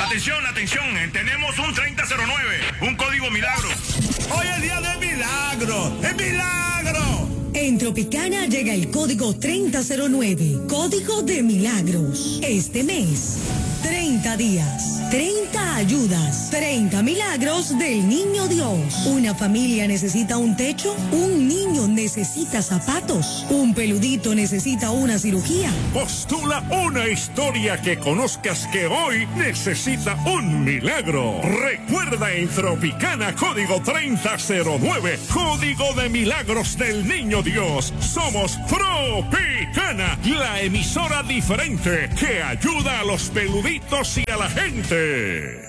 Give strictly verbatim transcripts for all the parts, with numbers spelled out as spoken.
Atención, atención, tenemos un treinta cero nueve, un código milagro. Hoy es día de milagro, es milagro. En Tropicana llega el código treinta cero nueve, código de milagros. Este mes, treinta días, treinta ayudas, treinta milagros del Niño Dios. Una familia necesita un techo, un niño necesita zapatos, un peludito necesita una cirugía. Postula una historia que conozcas que hoy necesita un milagro. Recuerda en Tropicana código treinta cero nueve, código de milagros del Niño Dios. Somos Tropicana, la emisora diferente que ayuda a los peluditos y a la gente.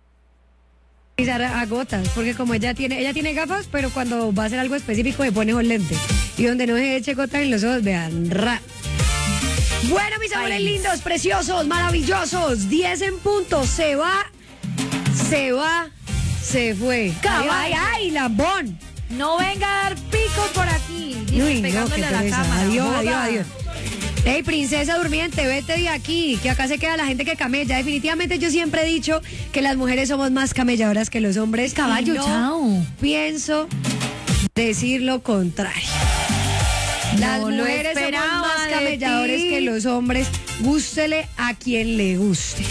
A gotas, porque como ella tiene, ella tiene gafas, pero cuando va a hacer algo específico se pone un lente. Y donde no se eche gotas en los ojos, vean, ra. Bueno, mis amores lindos, preciosos, maravillosos, diez en punto, se va, se va, se fue. Ay, ay, lambón. No venga a dar picos por aquí. Uy, pegándole no, a la pereza. cámara. Adiós, Joda. adiós, adiós. Hey, princesa durmiente, vete de aquí, que acá se queda la gente que camella. Definitivamente yo siempre he dicho que las mujeres somos más camelladoras que los hombres. Caballo, y no chao. pienso decir lo contrario. Las No lo mujeres somos esperaba más de camelladores ti. que los hombres. Gústele a quien le guste.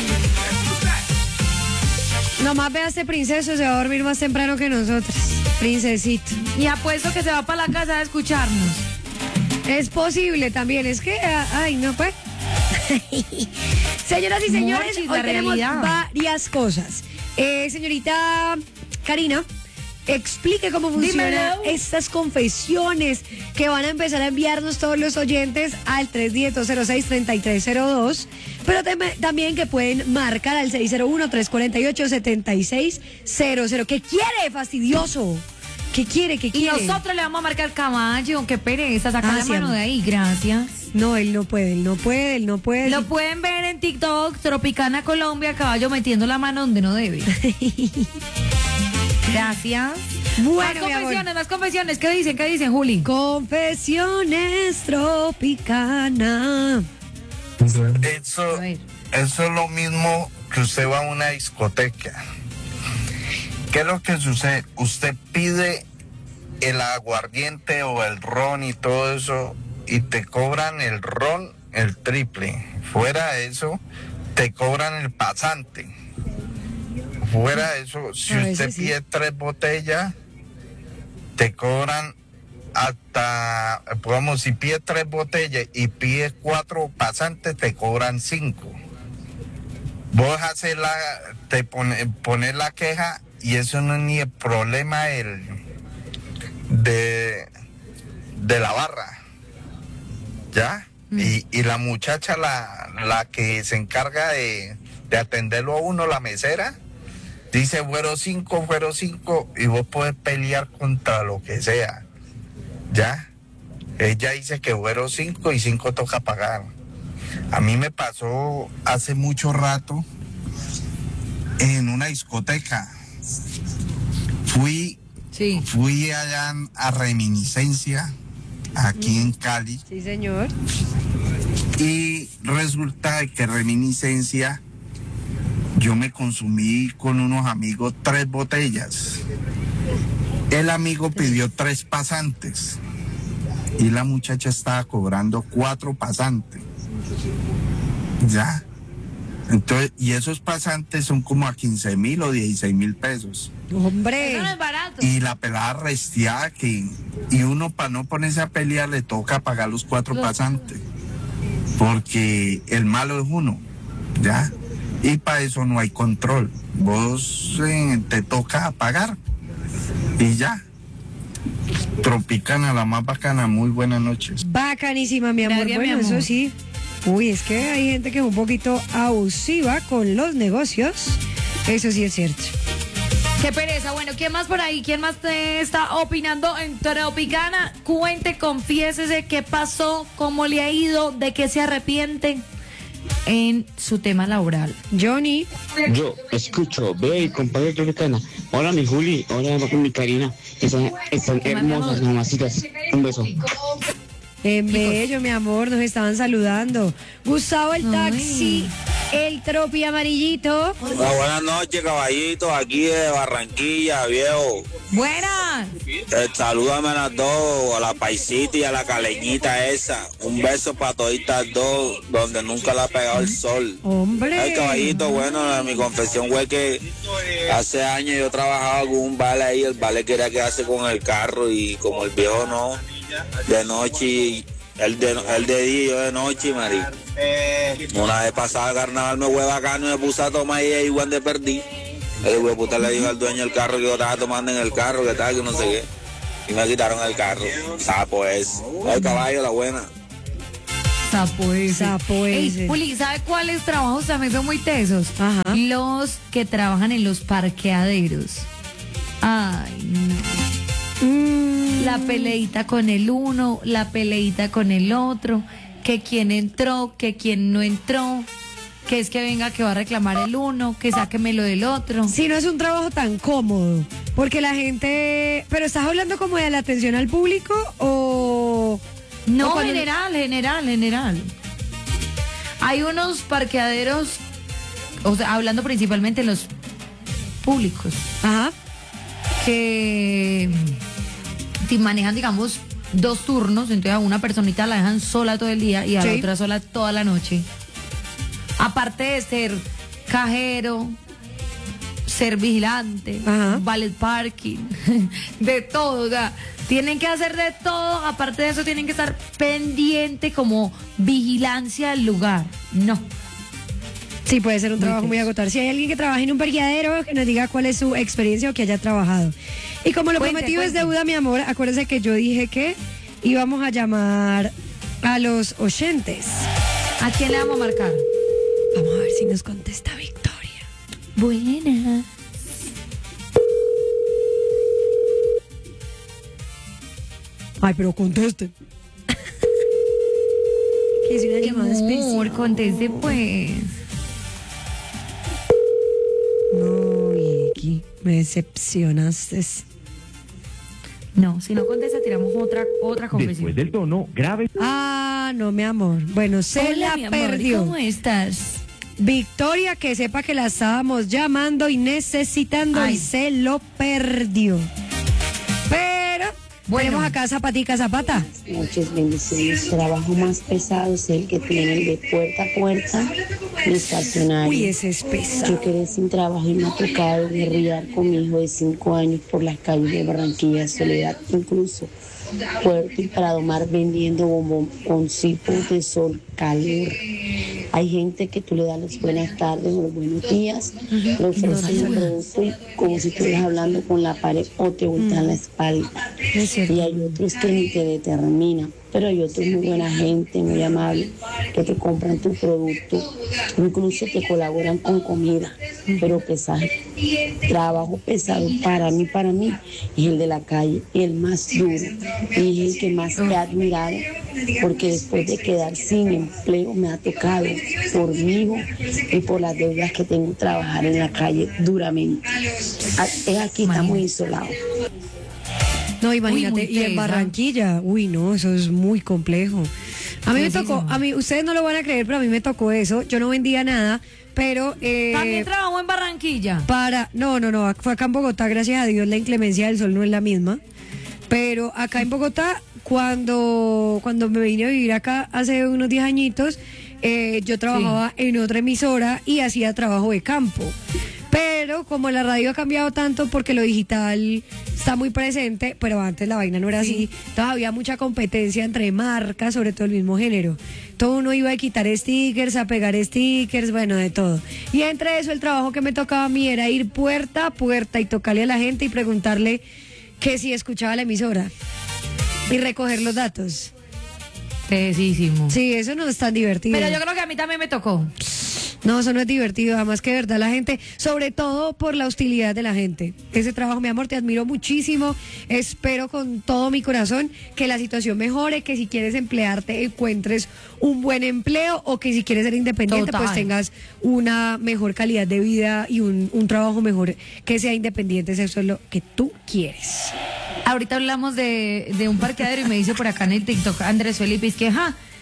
Nomás vea este princeso, se va a dormir más temprano que nosotras. Princesito. Y apuesto que se va para la casa a escucharnos. Es posible también, es que, ay, no pues. Señoras y señores, Mochis, hoy la tenemos realidad. varias cosas. Eh, señorita Karina, explique cómo funcionan Dímelo. estas confesiones que van a empezar a enviarnos todos los oyentes al tres uno cero, cero seis, tres tres cero dos, pero tem- también que pueden marcar al seis cero uno, tres cuatro ocho, siete seis cero cero. ¿Qué quiere, fastidioso? ¿Qué quiere? ¿Qué Y quiere? nosotros le vamos a marcar caballo. Qué pereza, saca Ah, la sí, mano amor. de ahí, gracias. No, él no puede, él no puede, él no puede. Lo pueden ver en TikTok, Tropicana Colombia, caballo metiendo la mano donde no debe. Gracias. Bueno, más mi amor. confesiones, más confesiones. ¿Qué dicen? ¿Qué dicen, Juli? Confesiones Tropicana. Eso, A ver. eso es lo mismo que usted va a una discoteca. ¿Qué es lo que sucede? Usted pide el aguardiente o el ron y todo eso y te cobran el ron el triple. Fuera de eso, te cobran el pasante. Fuera de eso, si A veces usted sí. pide tres botellas, te cobran hasta, digamos, si pides tres botellas y pides cuatro pasantes, te cobran cinco. Vos haces la, te pone, pones la queja y eso no es ni el problema el, de, de la barra, ¿ya? Mm. Y, y la muchacha, la, la que se encarga de, de atenderlo a uno, la mesera, dice fueron cinco, fueron cinco, y vos podés pelear contra lo que sea, ¿ya? Ella dice que fueron cinco y cinco toca pagar. A mí me pasó hace mucho rato en una discoteca. Fui, Sí. fui allá a Reminiscencia, aquí en Cali, Sí, señor. y resulta que Reminiscencia, yo me consumí con unos amigos tres botellas. El amigo pidió tres pasantes y la muchacha estaba cobrando cuatro pasantes. ¿Ya? Entonces, y esos pasantes son como a quince mil o dieciséis mil pesos. Hombre. Eso no es barato. Y la pelada restiada que, y uno para no ponerse a pelear le toca pagar los cuatro Los- pasantes. Porque el malo es uno, ¿ya? Y para eso no hay control. Vos eh, te toca pagar. Y ya. Tropicana, la más bacana, muy buenas noches. Bacanísima, mi amor. Gracias, Bueno, mi amor. eso sí. Uy, es que hay gente que es un poquito abusiva con los negocios. Eso sí es cierto. Qué pereza. Bueno, ¿quién más por ahí? ¿Quién más te está opinando en Tropicana? Cuente, confiésese qué pasó, cómo le ha ido, de qué se arrepiente en su tema laboral. Johnny. Yo escucho, ve y compadre Tropicana. Hola mi Juli, hola mi Karina. Están, están hermosas, mamacitas. Un beso. En bello, mi amor, nos estaban saludando. Gustavo el taxi. El tropi amarillito. Hola, buenas noches, caballitos, aquí de Barranquilla, viejo. Buenas. Eh, salúdame a las dos, a la paisita y a la caleñita esa. Un beso para toditas dos, donde nunca le ha pegado el sol. Hombre. Ay, caballito, bueno, mi confesión fue que hace años yo trabajaba con un vale ahí, el vale quería quedarse con el carro y como el viejo no, de noche, él de, él de día y yo de noche, marico. Una vez pasada carnaval me fue bacano y me puse a tomar y igual de perdí. El güey puta le dijo al dueño del carro que yo estaba tomando en el carro, que tal, que no sé qué. Y me quitaron el carro. Sapo es. El caballo, la buena. Sapo ese. Sapo ese. Ey, Juli, ¿sabe cuáles trabajos también son muy tesos? Ajá. Los que trabajan en los parqueaderos. Ay, no. Mm. La peleita con el uno, la peleita con el otro, que quién entró, que quién no entró, que es que venga que va a reclamar el uno, que sáquemelo del otro. Sí, no es un trabajo tan cómodo, porque la gente... ¿Pero estás hablando como de la atención al público o...? No, o cuando- general, general, general. Hay unos parqueaderos, o sea, hablando principalmente de los públicos, Ajá. que te manejan, digamos, dos turnos, entonces a una personita la dejan sola todo el día y a la Sí. otra sola toda la noche. Aparte de ser cajero, ser vigilante, Ajá. valet parking, de todo, o sea, tienen que hacer de todo, aparte de eso tienen que estar pendiente como vigilancia del lugar. No. Sí, puede ser un trabajo muy teso. agotador. Si hay alguien que trabaje en un parqueadero, que nos diga cuál es su experiencia o que haya trabajado. Y como lo Cuente, prometido es cuente. deuda, mi amor, acuérdese que yo dije que íbamos a llamar a los oyentes. ¿A quién le vamos a marcar? Vamos a ver si nos contesta Victoria. Buena. Ay, pero conteste. Que es una llamada Amor, especial. conteste pues. No, Vicky, me decepcionaste. No, si no contesta, tiramos otra, otra confesión. Después del tono grave. Ah, no, mi amor. Bueno, se Hola, la mi amor, perdió. ¿cómo estás? Victoria, que sepa que la estábamos llamando y necesitando Ay. y se lo perdió. Pero Bueno. tenemos acá Zapatica Zapata. Muchas bendiciones. Trabajo más pesado es el que tienen de puerta a puerta y estacionario. Uy, ese es pesado. Yo quedé sin trabajo y me ha tocado guerrear con mi hijo de cinco años por las calles de Barranquilla, Soledad, incluso Puerto y Prado Mar vendiendo bomboncitos de sol, calor. Hay gente que tú le das las buenas tardes o los buenos días, le ofreces un producto y como si estuvieras hablando con la pared o te voltean la espalda. Es cierto. Y hay otros que ni te determinan, pero hay otros muy buena gente, muy amable, que te compran tu producto, incluso te colaboran con comida, pero pesado. Trabajo pesado para mí, para mí, es el de la calle, y el más duro, y es el que más he admirado, porque después de quedar sin empleo me ha tocado por mi hijo y por las deudas que tengo trabajar en la calle duramente. A- Es aquí, estamos isolados. No, imagínate, muy y en tesa. Barranquilla, uy, no, eso es muy complejo. A mí me Tesísimo. tocó, a mí, ustedes no lo van a creer, pero a mí me tocó eso. Yo no vendía nada, pero eh, También trabajó en Barranquilla. para, no, no, no, fue acá en Bogotá, gracias a Dios, la inclemencia del sol no es la misma. Pero acá en Bogotá, cuando, cuando me vine a vivir acá hace unos diez añitos, eh, yo trabajaba en otra emisora y hacía trabajo de campo. Pero como la radio ha cambiado tanto porque lo digital está muy presente, pero antes la vaina no era así, entonces había mucha competencia entre marcas, sobre todo el mismo género. Todo uno iba a quitar stickers, a pegar stickers, bueno, de todo. Y entre eso el trabajo que me tocaba a mí era ir puerta a puerta y tocarle a la gente y preguntarle que si escuchaba la emisora y recoger los datos. Tesísimo. Sí, eso no es tan divertido. Pero yo creo que a mí también me tocó. No, eso no es divertido, además que de verdad la gente, sobre todo por la hostilidad de la gente. Ese trabajo, mi amor, te admiro muchísimo. Espero con todo mi corazón que la situación mejore, que si quieres emplearte encuentres un buen empleo o que si quieres ser independiente Total. pues tengas una mejor calidad de vida y un, un trabajo mejor que sea independiente, si eso es lo que tú quieres. Ahorita hablamos de, de un parqueadero y me dice por acá en el TikTok Andrés Felipe, es que, ja,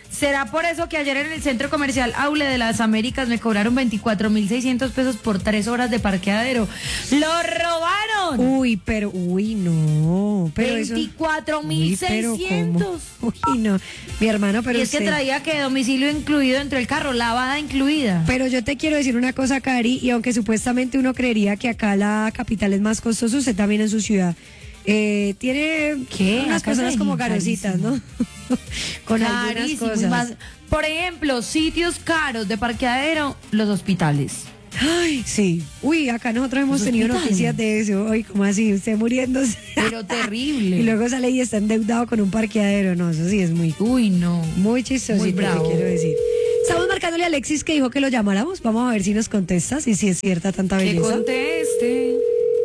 ¿Será por eso que ayer en el centro comercial Aule de las Américas me cobraron veinticuatro mil seiscientos pesos por tres horas de parqueadero? ¡Lo robaron! Uy, pero, uy, no. Pero veinticuatro mil seiscientos. Uy, no. Mi hermano, pero Y es que usted- traía que domicilio incluido dentro del carro, lavada incluida. Pero yo te quiero decir una cosa, Cari, y aunque supuestamente uno creería que acá la capital es más costoso, usted también en su ciudad eh, tiene ¿Qué? unas Acá personas es como garositas, ¿no? Con algunas Carísimo, cosas. y más- por ejemplo, sitios caros de parqueadero, los hospitales. Ay, sí. Uy, acá nosotros hemos Los tenido hospitales. noticias de eso. Ay, ¿cómo así? Usted muriéndose. Pero terrible. Y luego sale y está endeudado con un parqueadero. No, eso sí es muy, Uy, no. muy chistoso, Muy te bravo. quiero decir. Estamos marcándole a Alexis que dijo que lo llamáramos. Vamos a ver si nos contestas y si es cierta tanta Que belleza. conteste.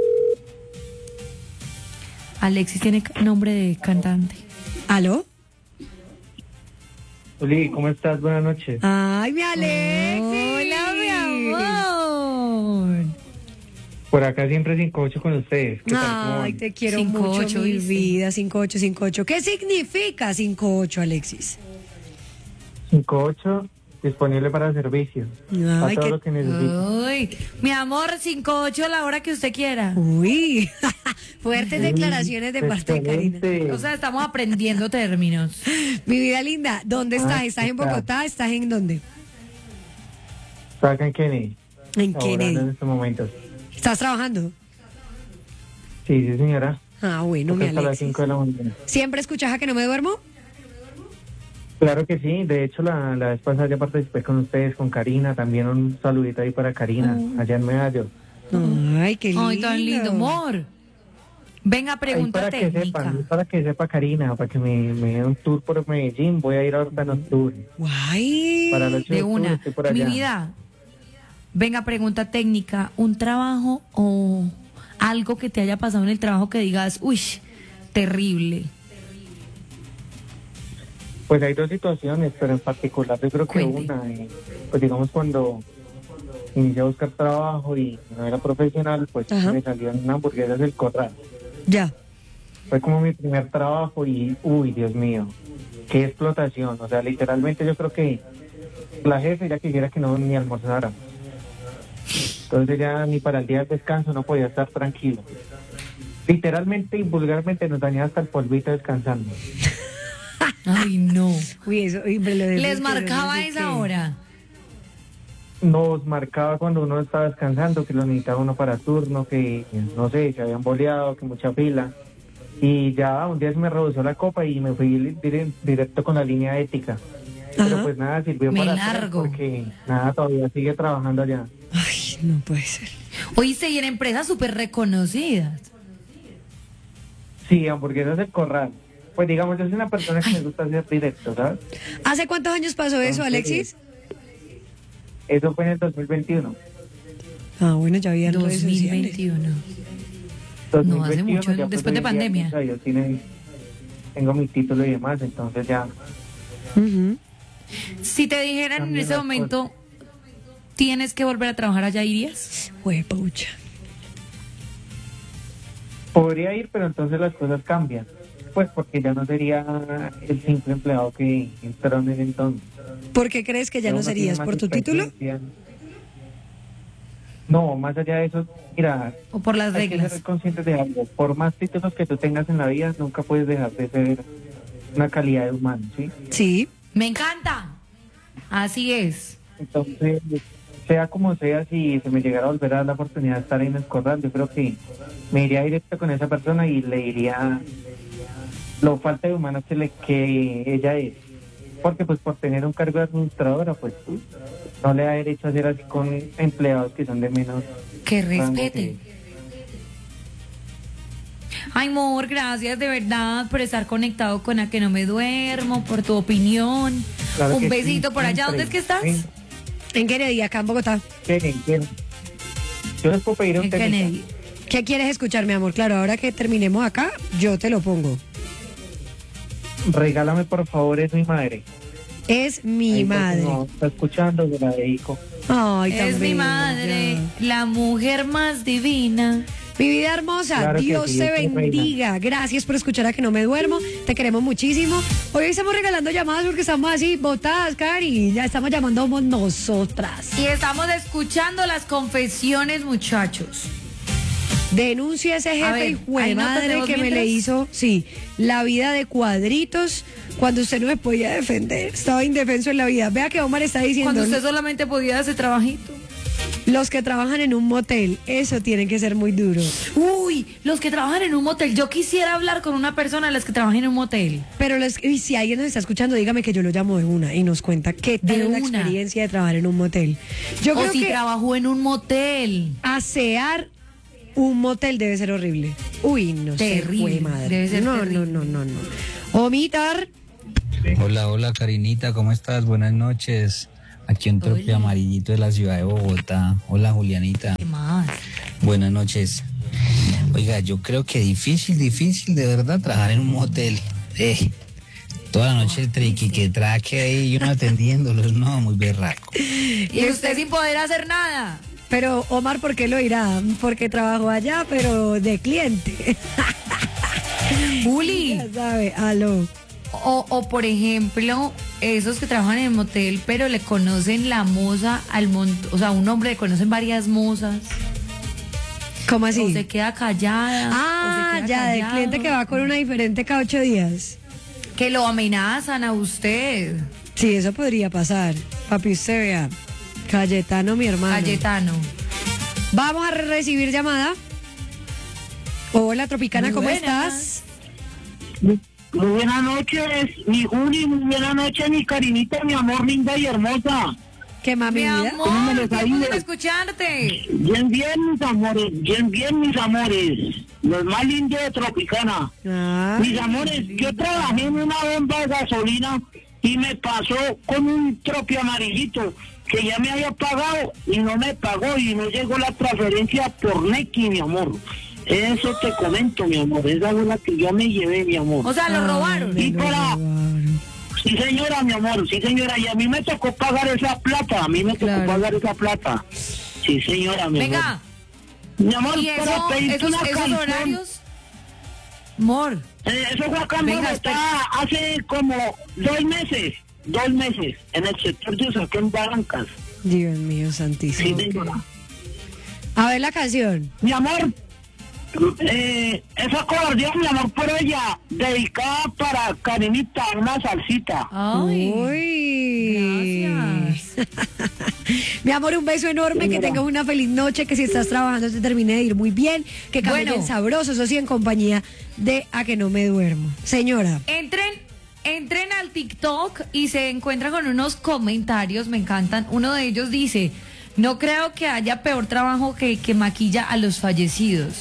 Alexis tiene ca- nombre de cantante. ¿Aló? Oli, ¿cómo estás? Buenas noches. Ay, mi Alexis. Hola, mi amor. Por acá siempre cinco ocho con ustedes. ¿Qué tal? ¿Cómo Ay, van? te quiero cinco mucho, ocho, mi ¿viste? vida. cinco ocho cinco ocho. ¿Qué significa cinco ocho, Alexis? cinco ocho disponible para servicio. Para Ay, todo qué- lo que necesite. Ay, mi amor, cinco ocho a la hora que usted quiera. Uy, fuertes declaraciones de parte de Karina. Excelente. O sea, estamos aprendiendo términos. Mi vida linda, ¿dónde estás? Ah, ¿Estás en claro. Bogotá? ¿Estás en dónde? Estoy acá en Kennedy. En laborando Kennedy. en estos momentos. ¿Estás trabajando? Sí, sí, señora. Ah, bueno, mi Porque hasta las Alexis. cinco de la mañana. ¿Siempre escuchas a que no me duermo? Claro que sí. De hecho, la, la vez pasada ya participé con ustedes, con Karina. También un saludito ahí para Karina, allá en Medallo. Ay, qué lindo. Ay, tan lindo, amor. Venga, Ahí pregunta para que técnica. sepan, para que sepa Karina, para que me, me dé un tour por Medellín. Voy a ir ahorita nocturno. Guay. Para el ocho de De octubre una. estoy por Mi allá. vida. Venga, pregunta técnica. ¿Un trabajo o algo que te haya pasado en el trabajo que digas, uy, terrible? Pues hay dos situaciones, pero en particular yo creo que Cuente. una, eh, pues digamos cuando inicié a buscar trabajo y no era profesional, pues Ajá. me salió en una hamburguesas del Corral. Ya. Fue como mi primer trabajo y, uy, Dios mío, qué explotación. O sea, literalmente yo creo que la jefe ya quisiera que no ni almorzara. Entonces ya ni para el día del descanso no podía estar tranquilo. Literalmente y vulgarmente nos dañaba hasta el polvito descansando. Ay, no. Uy, eso, uy, me lo debes, Les pero no marcaba sé esa qué. hora. Nos marcaba cuando uno estaba descansando, que lo necesitaba uno para turno, que no sé, se habían boleado, que mucha fila. Y ya un día se me rebosó la copa y me fui dire- directo con la línea ética. Pero Ajá. pues nada, sirvió Me para atrás largo. porque nada, todavía sigue trabajando allá. Ay, no puede ser. Oíste, y en empresas súper reconocidas. Sí, hamburguesas del Corral. Pues digamos, yo soy una persona que me gusta hacer directo, ¿sabes? ¿Hace cuántos años pasó eso, Alexis? Eso fue en el dos mil veintiuno. Ah, bueno, ya había redes dos mil sociales. veintiuno. dos mil No, hace veintiuno, mucho, ya, pues, después de hoy en día, pandemia. o sea, yo tiene- tengo mi título y demás, entonces ya. Ujú. Si te dijeran en Cambian ese las momento, tienes que volver a trabajar allá, ¿irías? Huepucha. Podría ir, pero entonces las cosas cambian. Pues porque ya no sería el simple empleado que entró en ese entonces. ¿Por qué crees que ya no Uno tiene serías? más ¿Por tu título? experiencia. No, más allá de eso, mira, ¿O por las hay que reglas? ser conscientes de algo. Por más títulos que tú tengas en la vida, nunca puedes dejar de ser una calidad de humano, ¿sí? Sí. Me encanta. Así es. Entonces, sea como sea, si se me llegara a volver a dar la oportunidad de estar en el Corral, yo creo que me iría directo con esa persona y le diría lo falta de humano que, le, que ella es. Porque pues por tener un cargo de administradora, pues no le da derecho a hacer así con empleados que son de menos Que rango respete. que- Ay, amor, gracias de verdad por estar conectado con A Que No Me Duermo, por tu opinión. Claro Un que besito sí, por allá. ¿Dónde es que estás? En En Kennedy, acá en Bogotá. Kennedy, Kennedy. Yo les puedo pedir un En temita. Kennedy. ¿Qué quieres escuchar, mi amor? Claro, ahora que terminemos acá, yo te lo pongo. Regálame por favor, es mi madre. Es mi Ahí, porque madre. No, está escuchando, se la dedico. Ay, tan Es mi bella. madre, la mujer más divina. Mi vida hermosa, Claro que Dios sí, te qué bendiga. Gracias por escuchar a Que No Me Duermo. Te queremos muchísimo. Hoy estamos regalando llamadas porque estamos así botadas, Cari. Ya estamos llamando a nosotras. Y estamos escuchando las confesiones, muchachos. Denuncia a ese A jefe ver, hijo de ¿hay notas de madre voz que me mientras? le hizo, sí, la vida de cuadritos cuando usted no me podía defender. Estaba indefenso en la vida. Vea que Omar está diciendo, Cuando usted solamente podía hacer trabajito. los que trabajan en un motel, eso tiene que ser muy duro. Uy, los que trabajan en un motel. Yo quisiera hablar con una persona de las que trabajan en un motel. Pero los- y si alguien nos está escuchando, dígame que yo lo llamo de una y nos cuenta qué tal De es la una. experiencia de trabajar en un motel. Yo o creo si que trabajó en un motel. asear un motel debe ser horrible. Uy, no sé, Terrible, fue madre. debe ser no, terrible. no, no, no, no. Omitar. Hola, hola Karinita, ¿cómo estás? Buenas noches. Aquí un trope amarillito de la ciudad de Bogotá. Hola Julianita. ¿Qué más? Buenas noches. Oiga, yo creo que difícil, difícil de verdad trabajar en un motel. Eh, toda la noche el triqui que traque ahí y uno atendiéndolos, no, muy berraco. Y usted sin poder hacer nada. Pero Omar, ¿por qué lo irá? Porque trabajó allá, pero de cliente. Juli. Ya sabe, aló. O, o por ejemplo, esos que trabajan en el motel, pero le conocen la moza al montón. O sea, un hombre le conocen varias mozas. ¿Cómo así? O se queda callada. Ah, o se queda ya, de callado. cliente que va con una diferente cada ocho días. Que lo amenazan a usted. Sí, eso podría pasar. Papi, usted vea. Cayetano, mi hermano. Cayetano. Vamos a re- recibir llamada. Hola, Tropicana, Muy ¿cómo buenas. estás? Muy buenas noches, mi Juli, muy buenas noches, mi Karinita, mi amor linda y hermosa. ¿Qué mami Mi vida? ¿Cómo me amor, les ha qué gusto ido? escucharte. Bien, bien, mis amores, bien, bien, mis amores. Los más lindos de Tropicana. Ah, Mis amores, yo trabajé en una bomba de gasolina y me pasó con un tropi amarillito que ya me había pagado y no me pagó y no llegó la transferencia por Nequi, mi amor. Eso te comento, mi amor. Esa fue la que yo me llevé, mi amor. O sea, lo robaron. Y para... Sí, señora, mi amor, sí, señora. Y a mí me tocó pagar esa plata. A mí me tocó Claro. pagar esa plata. Sí, señora, mi Venga. amor. Mi amor, ¿Y para eso, pedirte esos, una esos canción. horarios? Amor. Eh, eso fue acá en Venga, Bogotá hace como dos meses. Dos meses. En el sector de Usaquén, Barrancas. Dios mío, Sí, santísimo. señora. A ver la canción. Mi amor, eh, esa cobardía, mi amor, por ella, dedicada para Karinita, una salsita. Ay. Uy. Gracias. Mi amor, un beso enorme, que tengas una feliz noche, que si estás trabajando te termine de ir muy bien, que caminen Bueno. sabrosos, o sí, en compañía de A Que No Me Duermo. Señora. Entren, entren al TikTok y se encuentran con unos comentarios, me encantan. Uno de ellos dice, no creo que haya peor trabajo que que maquilla a los fallecidos.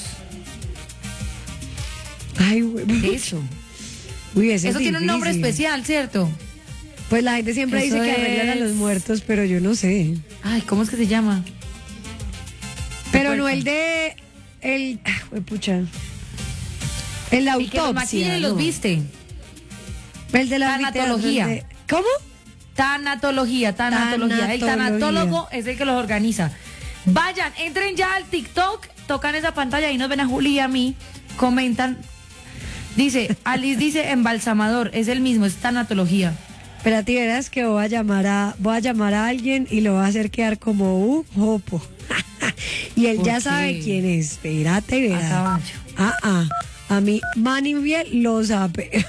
Ay, güey. Eso. Uy, ese Eso es tiene un nombre difícil. especial, ¿cierto? Pues la gente siempre Eso dice que arreglan a es- los muertos, pero yo no sé. Ay, ¿cómo es que se llama? Pero Recuerda. no el de... El... ah, güey, pucha. El de El que los autopsia, maquilla y los no. viste. El de la Tanatología. el de- ¿Cómo? Tanatología, tanatología. El Tanatología. tanatólogo es el que los organiza. Vayan, entren ya al TikTok, tocan esa pantalla y nos ven a Juli y a mí, comentan. Dice, Alice dice embalsamador, es el mismo, es tanatología. Espérate, verás que voy a llamar a voy a llamar a alguien y lo voy a hacer quedar como un jopo. Y él ¿Por ya qué? sabe quién es. Espérate, A verás. caballo. Ah, ah. A mí, Manny bien lo sabe.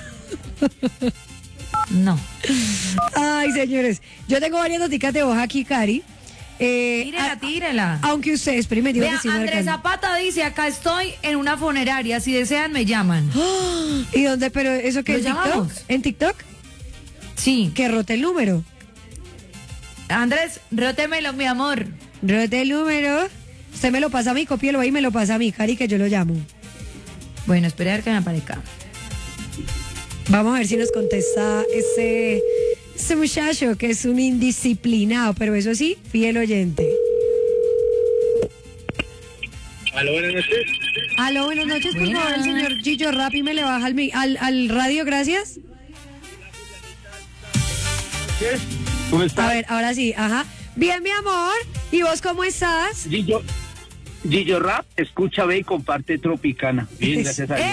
No. Ay, señores. Yo tengo varias noticas de hoja aquí, Cari. Eh, Tírela, a- tírela. Aunque ustedes primero digo Vea, que sí Andrés marcan. Zapata dice, acá estoy en una funeraria, si desean me llaman. ¡Ah! ¿Y dónde? ¿Pero eso qué? ¿Lo ¿En TikTok? llamamos? ¿En TikTok? Sí. Que rote el número. Andrés, rótemelo, mi amor. Rote el número. Usted me lo pasa a mí, cópielo ahí y me lo pasa a mí, Cari, que yo lo llamo. Bueno, espera a ver que me aparezca. Vamos a ver si nos contesta ese, ese muchacho que es un indisciplinado, pero eso sí, fiel oyente. Aló, buenas noches. Aló, buenas noches, por Buenas. favor, señor Gillo Rappi, me le baja al, mi- al, al radio, gracias. ¿Cómo A estás? ver, ahora sí, ajá. Bien, mi amor, ¿y vos cómo estás? Sí, yo, Gillo Rap, escucha, ve y comparte Tropicana. Bien, gracias a Dios.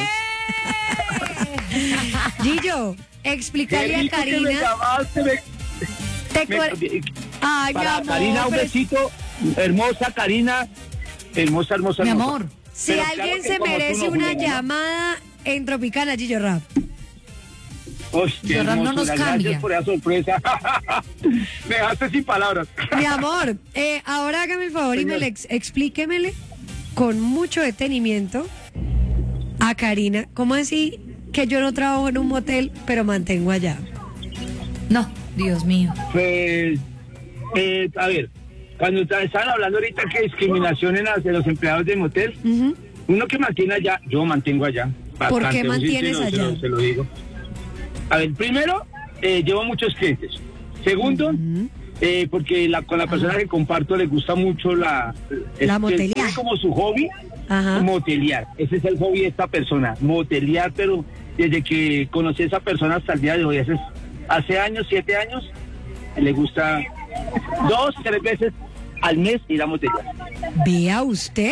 Gillo, explícale a Qué rico que me Karina. llamaste, me- Te me- cu- Ay, mi para amor. Karina, un pero besito. Hermosa Karina. Hermosa, hermosa, Mi hermosa. amor, si Pero alguien claro que se como tú merece no, una Juliana, ¿no? llamada en Tropicana, Gillo Rap. Uy, qué Gillo Rap no hermosura, nos cambia. gracias por esa sorpresa. Me dejaste sin palabras. Mi amor, eh, ahora hágame el favor y me Señor. le ex- explíquemele con mucho detenimiento a Karina. ¿Cómo así que yo no trabajo en un motel, pero mantengo allá? no, Dios mío. Pues, eh, a ver, cuando ta- estaban hablando ahorita que discriminación en las- de los empleados de motel, Ujú. uno que mantiene allá, yo mantengo allá. ¿Por bastante, qué muy mantienes sincero, se allá? lo- Se lo digo. A ver, primero, eh, llevo muchos clientes. Segundo, eh, porque la, con la persona que comparto le gusta mucho la... La es- motelear. es como su hobby, Ajá. motelear. Ese es el hobby de esta persona, motelear, pero desde que conocí a esa persona hasta el día de hoy, hace, hace años, siete años, le gusta dos, tres veces al mes ir a motelear. Vea usted,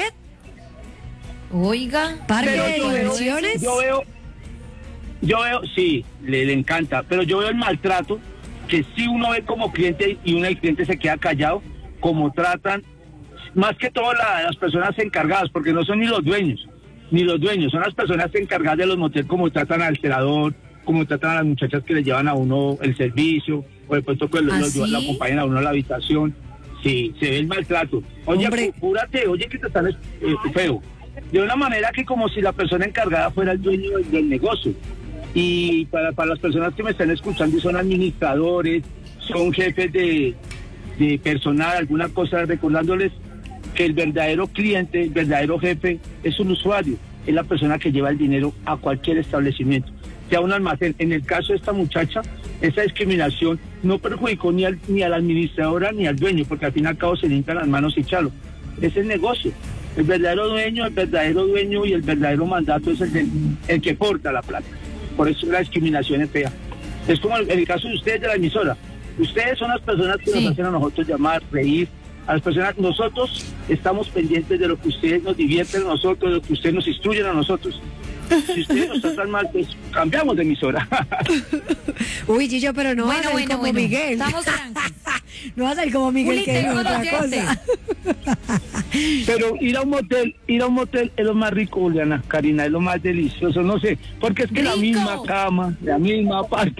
Oiga. parque Pero de yo veo- diversiones. Yo veo, yo veo, sí, le, le encanta, pero yo veo el maltrato que sí uno ve como cliente y uno el cliente se queda callado, como tratan, más que todo la- las personas encargadas, porque no son ni los dueños, ni los dueños, son las personas encargadas de los moteles, como tratan al celador, como tratan a las muchachas que le llevan a uno el servicio, o de pronto que lo, ¿Ah, lo- sí? lo acompañan a uno a la habitación. Sí, se ve el maltrato. Oye, Hombre. apúrate, oye que te están eh, feo. De una manera que como si la persona encargada fuera el dueño del, del negocio. Y para, para las personas que me están escuchando y son administradores, son jefes de, de personal, alguna cosa, recordándoles que el verdadero cliente, el verdadero jefe es un usuario, es la persona que lleva el dinero a cualquier establecimiento, sea un almacén. En el caso de esta muchacha, esa discriminación no perjudicó ni, al, ni a la administradora ni al dueño, porque al fin y al cabo se limpian las manos y chalo. Es el negocio. El verdadero dueño, el verdadero dueño y el verdadero mandato es el, de- el que porta la plata. Por eso la discriminación es fea. Es como el, el caso de ustedes de la emisora. Ustedes son las personas que Sí. nos hacen a nosotros llamar, reír. A las personas, nosotros estamos pendientes de lo que ustedes nos divierten a nosotros, de lo que ustedes nos instruyen a nosotros. Si ustedes nos tratan mal, pues cambiamos de emisora. Uy, Gillo, pero no Bueno, va a salir bueno, como bueno. Miguel. Estamos tranquilos. No va a salir como Miguel, Juli, que dijo tengo otra los cosa. Pero ir a un motel, ir a un motel es lo más rico, Juliana, Karina, es lo más delicioso, no sé, porque es que la Rico. misma cama, la misma parte.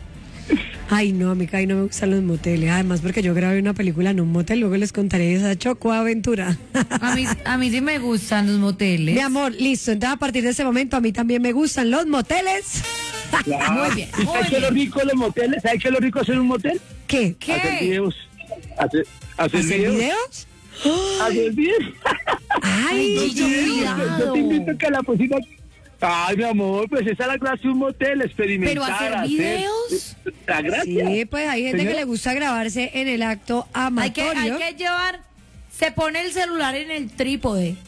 Ay, no, a mí casi no me gustan los moteles. Además, porque yo grabé una película en un motel, luego les contaré esa chocoaventura. A mí, a mí sí me gustan los moteles. Mi amor, listo. Entonces, a partir de ese momento, a mí también me gustan los moteles. Muy bien, ¿Y muy sabes qué es lo bien. rico de los moteles? ¿Sabes qué es lo rico de hacer un motel? ¿Qué? Hacer ¿Qué? videos. Hacer, hacer, ¿Hacer videos. videos? Hacer videos. Ay, Gillo, cuidado. Yo te invito que a la próxima... Ay, mi amor, pues esa es la gracia de un motel, experimentar. Pero hacer videos. La gracia. sí, pues hay gente Señor. que le gusta grabarse en el acto Hay que, amatorio. hay que llevar. Se pone el celular en el trípode.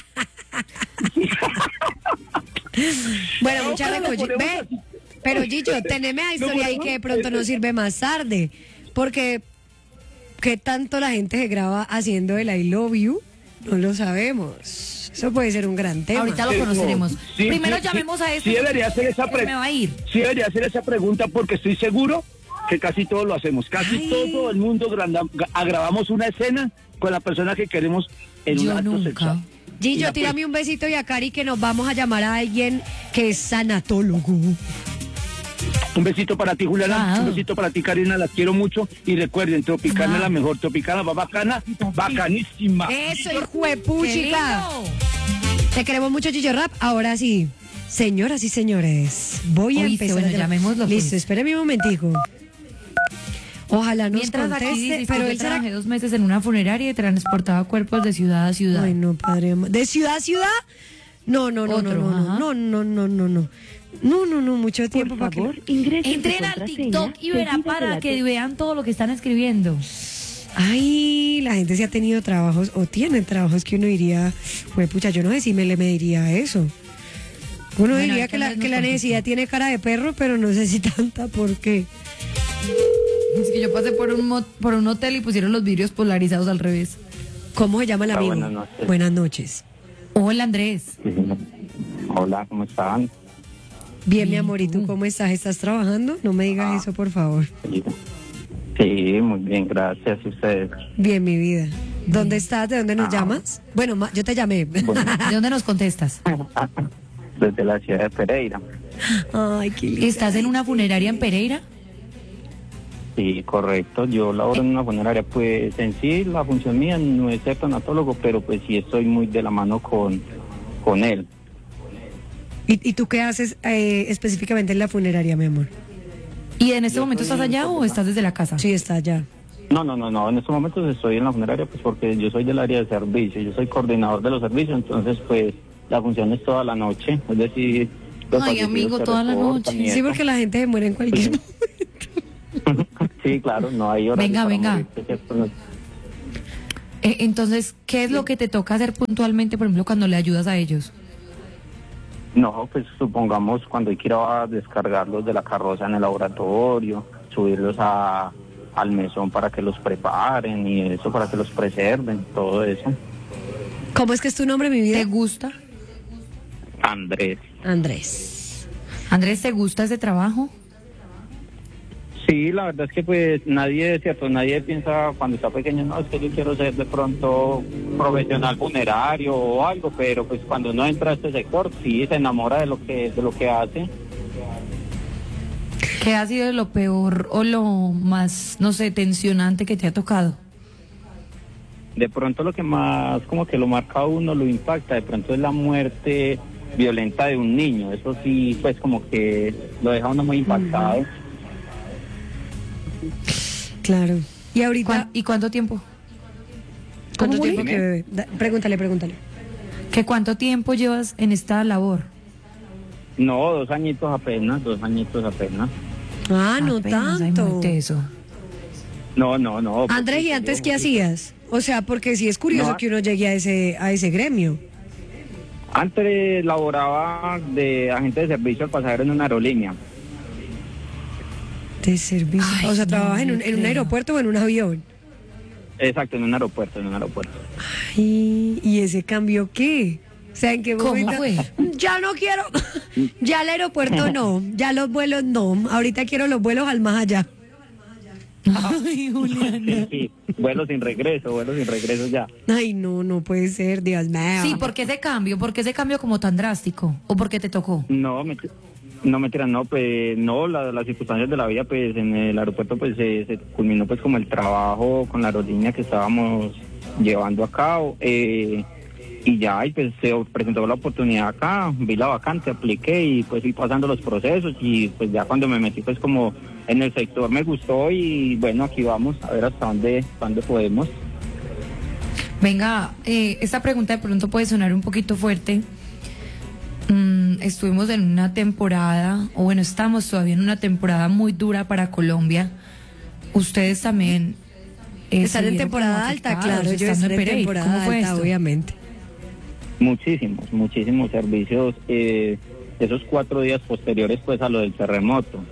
Bueno, No, mucha pero lo recoche- ponemos Ve, así. pero Gillo, teneme a historia ahí que de pronto nos sirve más tarde. Porque, ¿qué tanto la gente se graba haciendo el I love you? No lo sabemos. Eso puede ser un gran tema. Ahorita lo Sí, conoceremos. sí, Primero sí, llamemos sí, a este. Sí debería hacer esa que me pregunta. va a ir. Sí debería hacer esa pregunta porque estoy seguro que casi todos lo hacemos. Casi Ay. todo el mundo granda- agravamos una escena con la persona que queremos en un Yo acto nunca. sexual. Gillo, Mira, tírame un besito y a Cari que nos vamos a llamar a alguien que es sanatólogo. pues, un besito para ti, Juliana. Wow. Un besito para ti, Karina. Las quiero mucho. Y recuerden, Tropicana Wow. es la mejor. Tropicana va bacana, bacanísima. Eso, hijo de ¡Qué puchica. lindo! Te queremos mucho, Gillo Rap. Ahora sí, señoras y señores, voy a Oíste, empezar. bueno, a llamar. llamémoslo, pues. Listo, espérame un momentico. Ojalá nos Mientras aquí conteste, dice, pero yo él será... trabajé dos meses en una funeraria y transportaba cuerpos de ciudad a ciudad. Ay, no, padre. amado. ¿De ciudad a ciudad? No, no, no, Otro, no, no, ajá. no, no, no, no, no. No, no, no, mucho tiempo para que... Entren al TikTok y verán para que vean todo lo que están escribiendo. Ay, la gente sí ha tenido trabajos o tiene trabajos que uno diría, pues pucha, yo no sé si me le mediría eso. Uno Bueno, diría hay que que la, vernos que la con necesidad TikTok. tiene cara de perro, pero no sé si tanta, ¿por qué? Es que yo pasé por un, mo- por un hotel y pusieron los vidrios polarizados al revés. ¿Cómo se llama el Hola, amigo? buenas noches. Buenas noches. Hola, Andrés. Hola, ¿cómo están? Bien, mi amor, ¿y tú cómo estás? ¿Estás trabajando? No me digas Ah. eso, por favor. Sí, muy bien, gracias a ustedes. Bien, mi vida. ¿Dónde estás? ¿De dónde nos Ah. llamas? Bueno, ma- yo te llamé. ¿De dónde nos contestas? Desde la ciudad de Pereira. Ay, qué lindo. ¿Estás en una funeraria en Pereira? Sí, correcto. Yo laboro en una funeraria. Pues en sí, la función mía no es ser tanatólogo, pero pues sí estoy muy de la mano con, con él. ¿Y, y tú qué haces eh, específicamente en la funeraria, mi amor? ¿Y en este Yo momento soy estás allá o estás desde la casa? Sí, está allá. No, no, no, no. En estos momentos estoy en la funeraria pues porque yo soy del área de servicio. Yo soy coordinador de los servicios, entonces pues la función es toda la noche. Es decir, los Ay, fallecidos amigo, se toda la reportan noche. y Sí, eso. porque la gente se muere en cualquier momento. Sí, claro, no hay horario Venga, para venga. morirse, ¿cierto? Eh, entonces, ¿qué es lo que te toca hacer puntualmente, por ejemplo, cuando le ayudas a ellos? No, pues supongamos cuando hay que ir a descargarlos de la carroza en el laboratorio, subirlos a, al mesón para que los preparen y eso, para que los preserven, todo eso. ¿Cómo es que es tu nombre, mi vida? ¿Te gusta? Andrés. Andrés. Andrés, ¿te gusta ese trabajo? Sí, la verdad es que pues nadie, cierto, nadie piensa cuando está pequeño, no, es que yo quiero ser de pronto profesional funerario o algo, pero pues cuando uno entra a este sector, sí, se enamora de lo que, de lo que hace. ¿Qué ha sido lo peor o lo más, no sé, tensionante que te ha tocado? De pronto lo que más como que lo marca a uno, lo impacta, de pronto es la muerte violenta de un niño. Eso sí, pues como que lo deja a uno muy impactado. Claro. ¿Y ahorita? ¿Cuán- ¿Y cuánto tiempo? ¿Cuánto ¿Cómo, tiempo Juli? que bebe? Da- Pregúntale, pregúntale. ¿Que cuánto tiempo llevas en esta labor? No, dos añitos apenas, dos añitos apenas. Ah, no Apenas, ay, tanto. muy teso. No, no, no. Andrés, ¿y antes qué hacías? O sea, porque sí es curioso No. que uno llegue a ese, a ese gremio. Antes laboraba de agente de servicio al pasajero en una aerolínea. De servicio. Ay, o sea, no, ¿trabajas en un, no en un creo. aeropuerto o en un avión? Exacto, en un aeropuerto, en un aeropuerto. Ay, ¿y ese cambio qué? O sea, ¿en qué ¿Cómo momento? fue? Ya no quiero, ya el aeropuerto no, ya los vuelos no, ahorita quiero los vuelos al más allá. Ay, Juliana. Sí, sí, vuelo sin regreso, vuelo sin regreso ya. Ay, no, no puede ser, Dios mío. Sí, ¿por qué ese cambio? ¿Por qué ese cambio como tan drástico? ¿O por qué te tocó? No, me, no me tiran, no, pues no, la- las circunstancias de la vida, pues en el aeropuerto pues se, se culminó pues como el trabajo con la aerolínea que estábamos llevando a cabo, eh, y ya, y pues se presentó la oportunidad acá, vi la vacante, apliqué y pues fui pasando los procesos y pues ya cuando me metí pues como en el sector me gustó y bueno, aquí vamos a ver hasta dónde, hasta dónde podemos. Venga, eh, esta pregunta de pronto puede sonar un poquito fuerte. Mm, estuvimos en una temporada, o bueno, estamos todavía en una temporada muy dura para Colombia. Ustedes también eh, Estar se en vieron temporada como alta, afectados, claro, yo estando estar en Pereira. temporada ¿Cómo fue alta, esto? obviamente. Muchísimos, muchísimos servicios, eh, esos cuatro días posteriores pues a lo del terremoto.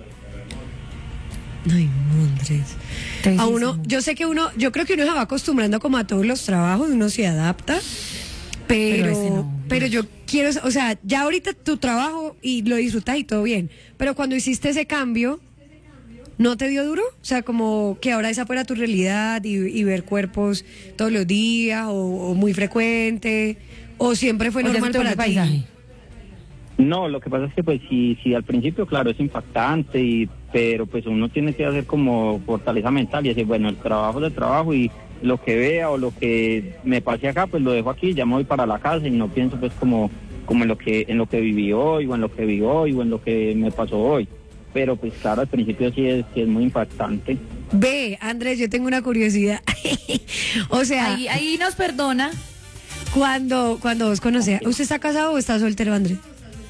Ay, no, Andrés. A Tejísimo. uno, yo sé que uno, yo creo que uno se va acostumbrando como a todos los trabajos, uno se adapta, pero, Pero ese no. pero yo quiero, o sea, ya ahorita tu trabajo y lo disfrutas y todo bien, pero cuando hiciste ese cambio, ¿no te dio duro? O sea, como que ahora esa fuera tu realidad y, y ver cuerpos todos los días o, o muy frecuente, o siempre fue O ya se normal te volvió para ti. paisaje. No, lo que pasa es que pues sí, sí al principio claro es impactante, y, pero pues uno tiene que hacer como fortaleza mental y decir, bueno, el trabajo es el trabajo y lo que vea o lo que me pase acá pues lo dejo aquí, ya me voy para la casa y no pienso pues como, como en lo que en lo que viví hoy o en lo que vi hoy o en lo que me pasó hoy. Pero pues claro, al principio sí es, sí es muy impactante. Ve, Andrés, yo tengo una curiosidad. O sea, Ahí, ahí nos perdona. cuando, cuando vos conocías, ¿usted está casado o está soltero, Andrés?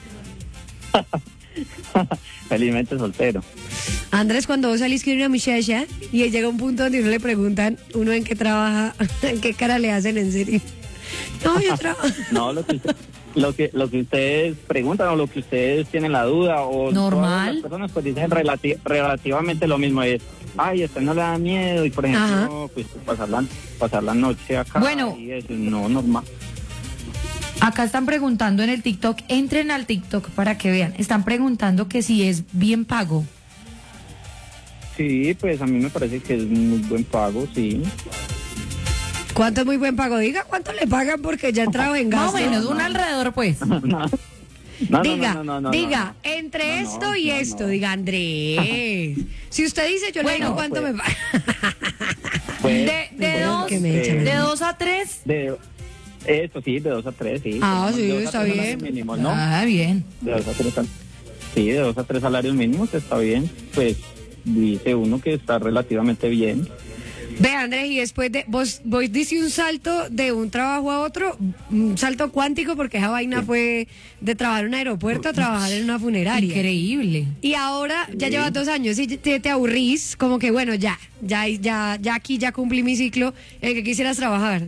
Felizmente soltero. Andrés, cuando vos salís con una muchacha y llega un punto donde uno le preguntan, uno en qué trabaja, en qué cara le hacen en serio. No, yo trabajo. No, lo que, lo que lo que ustedes preguntan o lo que ustedes tienen la duda o normal, todas las personas pues dicen relati- relativamente lo mismo, es ay, a usted no le da miedo y por ejemplo Ajá. pues pasar la, pasar la noche acá bueno, y eso, no, normal. Acá están preguntando en el TikTok, entren al TikTok para que vean, están preguntando que si es bien pago. Sí, pues a mí me parece que es muy buen pago, sí. ¿Cuánto es muy buen pago? Diga cuánto le pagan porque ya entraba en gasto. Más o menos, un alrededor pues. No, no, diga, no, no, no, diga, no, no. entre no, esto no, y no, esto, no. diga Andrés. Si usted dice, yo bueno, le digo cuánto pues, me pagan. Pues, de de, pues, dos, eh, de dos a tres. De, eso sí, de dos a tres, sí. Ah, sí, de está bien. Mínimos, ¿no? Ah, bien. De dos a tres, sí, de dos a tres salarios mínimos está bien. Pues dice uno que está relativamente bien. Ve, Andrés, y después de, vos, vos dice un salto de un trabajo a otro, un salto cuántico, porque esa vaina sí. fue de trabajar en un aeropuerto a trabajar en una funeraria. Increíble. Y ahora ya sí. llevas dos años y te, te aburrís, como que bueno, ya, ya, ya, ya aquí ya cumplí mi ciclo, en que quisieras trabajar.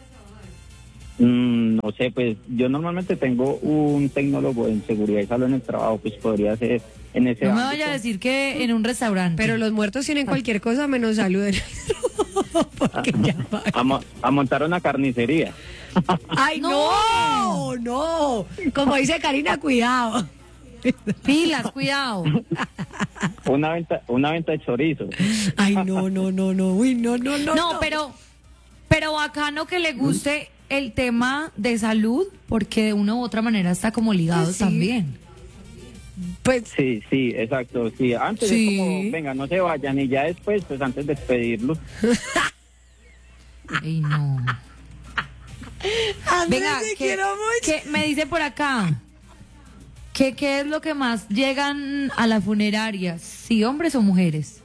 Mm, no sé, pues yo normalmente tengo un tecnólogo en seguridad y salud en el trabajo, pues podría ser en ese No me ámbito. vaya a decir que en un restaurante. Pero los muertos tienen cualquier cosa menos salud. Porque ya va. A, mo- a montar una carnicería. ¡Ay, no! no! Como dice Karina, cuidado. Pilas, cuidado. Una venta, una venta de chorizo. Ay, no, no, no, no. Uy, no, no, no. No, pero, pero bacano que le guste el tema de salud, porque de una u otra manera está como ligado Sí. también. Pues Sí, sí, exacto. Sí, antes Sí. es como, venga, no se vayan y ya después, pues antes de despedirlos. Ay, no. Andrés, Venga, te que, quiero mucho. que me dice por acá que qué es lo que más llegan a las funerarias, si hombres o mujeres.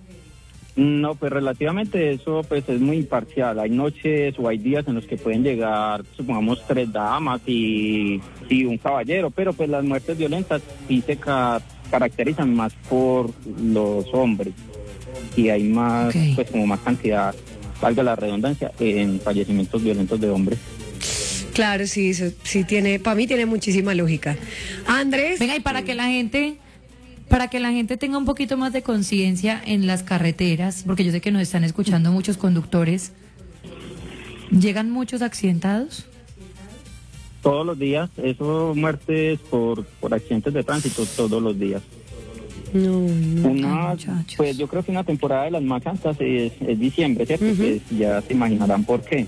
No, pues relativamente eso pues es muy imparcial. Hay noches o hay días en los que pueden llegar, supongamos, tres damas y, y un caballero, pero pues las muertes violentas sí se ca- caracterizan más por los hombres y hay más, Ok. pues como más cantidad, valga la redundancia, en fallecimientos violentos de hombres. Claro, sí, eso sí tiene, para mí tiene muchísima lógica. Andrés. Venga, y para que la gente, para que la gente tenga un poquito más de conciencia en las carreteras, porque yo sé que nos están escuchando muchos conductores, ¿llegan muchos accidentados? Todos los días, eso muertes por, por accidentes de tránsito todos los días. No, no. Una, muchachos. pues yo creo que una temporada de las más altas es, es diciembre, ¿cierto? Ujú. Pues ya se imaginarán por qué.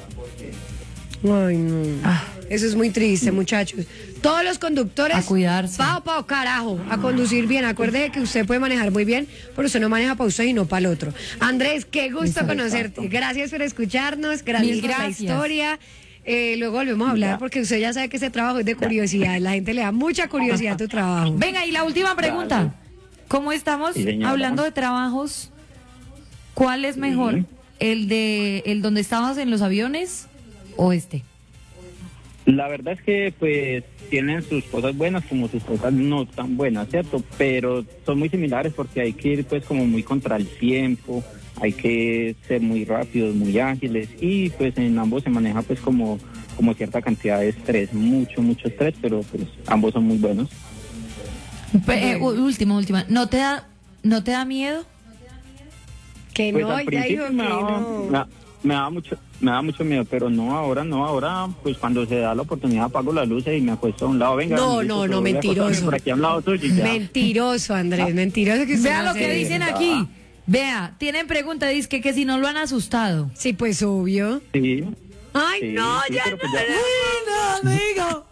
Ay, no. Ah. Eso es muy triste, muchachos. Todos los conductores. A cuidarse. Pao, pao, carajo. A conducir bien. Acuérdese que usted puede manejar muy bien, pero usted no maneja para usted y no para el otro. Andrés, qué gusto Exacto. conocerte. Gracias por escucharnos. Gracias Mil por la gracias. historia. Eh, luego volvemos a hablar Ya. porque usted ya sabe que ese trabajo es de curiosidad. La gente le da mucha curiosidad a tu trabajo. Venga, y la última pregunta. ¿Cómo estamos Sí, señora. hablando de trabajos? ¿Cuál es mejor? Sí. ¿El de el donde estabas en los aviones o este? La verdad es que pues tienen sus cosas buenas como sus cosas no tan buenas, ¿cierto? Pero son muy similares porque hay que ir pues como muy contra el tiempo, hay que ser muy rápidos, muy ágiles y pues en ambos se maneja pues como, como cierta cantidad de estrés, mucho, mucho estrés, pero pues ambos son muy buenos. Pe- eh, u- última, última. ¿No te da no te da miedo? Que Pues no, al ya principio dijo que me daba, no. me da- me daba mucho me da mucho miedo, pero no ahora, no ahora, pues cuando se da la oportunidad apago las luces y me acuesto a un lado, venga. No, listo, no, pero no, voy a acostarme mentiroso. por aquí a un lado tuyo y ya. Mentiroso, Andrés, mentiroso que usted Vea no lo hace que eso. dicen aquí. Vea, tienen pregunta, dice que, que si no lo han asustado. Sí, pues obvio. Sí. Ay, Sí, no, sí, ya pero no. pues ya- Uy, no, amigo.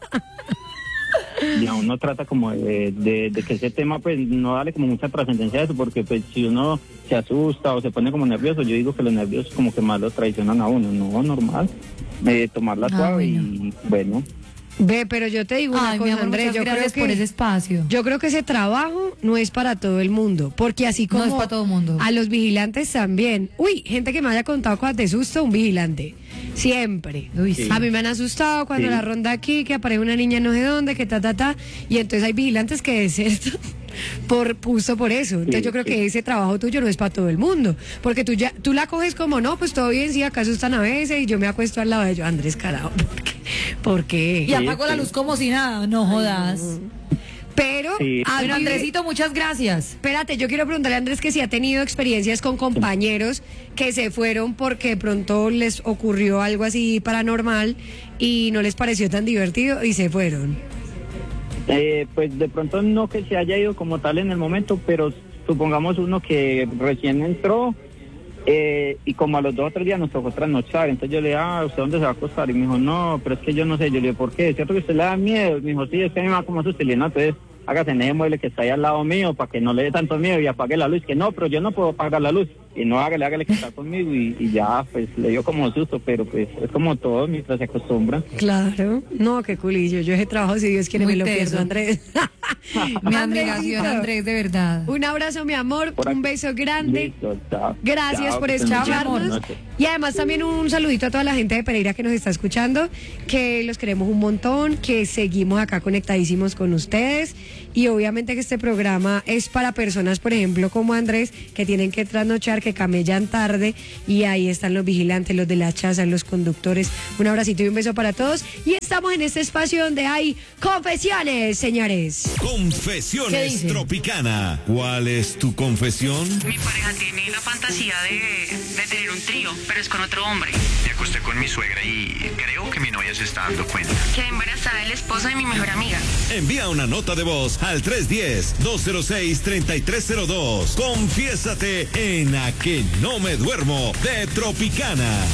Y a uno trata como de, de, de que ese tema pues no dale como mucha trascendencia a eso, porque pues si uno se asusta o se pone como nervioso, yo digo que los nervios como que más lo traicionan a uno, no, normal, eh, tomarla Ah, suave bueno. y bueno. Ve, pero yo te digo una Ay, mi cosa, amor, Andrés, muchas yo creo gracias que por ese espacio. yo creo que ese trabajo no es para todo el mundo, porque así No como es para todo el mundo. a los vigilantes también. Uy, gente que me haya contado cosas de susto, un vigilante. Siempre. Uy, sí. A mí me han asustado cuando Sí. la ronda aquí, que aparece una niña no sé dónde, que ta, ta, ta. Y entonces hay vigilantes que desertan por, justo por eso. Entonces Sí, yo creo sí. que ese trabajo tuyo no es para todo el mundo. Porque tú ya, tú la coges como, no, pues todo bien, sí, acá asustan a veces y yo me acuesto al lado de ellos. Andrés, carajo, ¿por qué? ¿Por qué? Y apago la luz como si nada, no jodas. Pero, Sí. a Bueno, mí- Andresito, muchas gracias. Espérate, yo quiero preguntarle a Andrés que si ha tenido experiencias con compañeros que se fueron porque de pronto les ocurrió algo así paranormal y no les pareció tan divertido y se fueron. Eh, pues de pronto no que se haya ido como tal en el momento, pero supongamos uno que recién entró eh, y como a los dos o tres días nos tocó trasnochar. Entonces yo le dije, ah, ¿usted dónde se va a acostar? Y me dijo, no, pero es que yo no sé. Yo le dije, ¿por qué? ¿Es cierto que usted le da miedo? Y me dijo, sí, es que a mí me da como susto. Y le dije, no, entonces hágase en ese mueble que está ahí al lado mío para que no le dé tanto miedo y apague la luz. Que no, pero yo no puedo apagar la luz. Y no, hágale, hágale que está conmigo. Y, y ya, pues le dio como susto, pero pues es como todo mientras se acostumbra. Claro. No, qué culillo. Yo ese trabajo, si Dios quiere, Muy me lo teso. pierdo, Andrés. Mi admiración, Andrés, de verdad. Un abrazo, mi amor. Un beso grande. Listo, chao. Gracias Chao, por que estén muy bien. escucharnos. Buenas noches. Y además también un saludito a toda la gente de Pereira que nos está escuchando, que los queremos un montón, que seguimos acá conectadísimos con ustedes. Y obviamente que este programa es para personas, por ejemplo, como Andrés, que tienen que trasnochar, que camellan tarde. Y ahí están los vigilantes, los de la chaza, los conductores. Un abracito y un beso para todos. Y estamos en este espacio donde hay confesiones, señores. ¿Qué Confesiones dice? Tropicana. ¿Cuál es tu confesión? Mi pareja tiene la fantasía de, de tener un trío, pero es con otro hombre. Me acosté con mi suegra y creo que mi novia se está dando cuenta. Quedé embarazada de la esposa de mi mejor amiga. Envía una nota de voz al tres uno cero, dos cero seis, tres tres cero dos. Confiésate en A Que No Me Duermo de Tropicana.